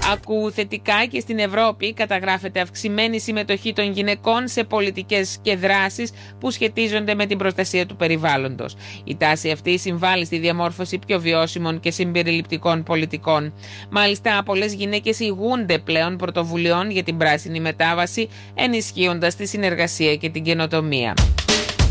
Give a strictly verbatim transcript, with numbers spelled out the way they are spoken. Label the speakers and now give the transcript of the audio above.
Speaker 1: Ακούω θετικά και στην Ευρώπη καταγράφεται αυξημένη συμμετοχή των γυναικών σε πολιτικές και δράσεις που σχετίζονται με την προστασία του περιβάλλοντος. Η τάση αυτή συμβάλλει στη διαμόρφωση πιο βιώσιμων και συμπεριληπτικών πολιτικών. Μάλιστα, πολλές γυναίκες ηγούνται πλέον πρωτοβουλειών για την πράσινη μετάβαση, ενισχύοντας τη συνεργασία και την καινοτομία.